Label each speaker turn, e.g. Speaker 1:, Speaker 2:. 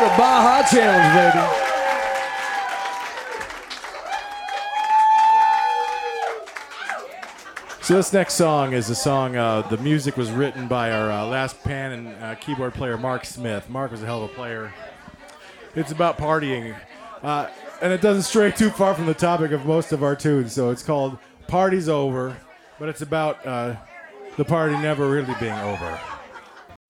Speaker 1: The Baja Challenge, baby. So this next song is a song, the music was written by our last pan and keyboard player, Mark Smith. Mark was a hell of a player. It's about partying. And it doesn't stray too far from the topic of most of our tunes, so it's called Party's Over, but it's about the party never really being over.